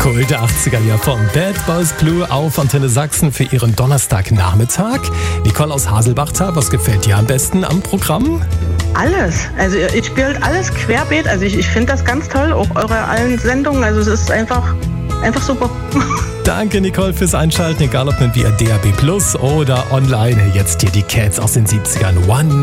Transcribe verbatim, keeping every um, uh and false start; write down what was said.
Gold achtziger hier von Bad Boys Blue auf Antenne Sachsen für Ihren Donnerstagnachmittag. Nicole aus Haselbachtal, was gefällt dir am besten am Programm? Alles. Also ich spiele alles querbeet. Also ich, ich finde das ganz toll, auch eure allen Sendungen. Also es ist einfach, einfach super. Danke Nicole fürs Einschalten, egal ob mit via D A B Plus oder online. Jetzt hier die Cats aus den siebzigern. One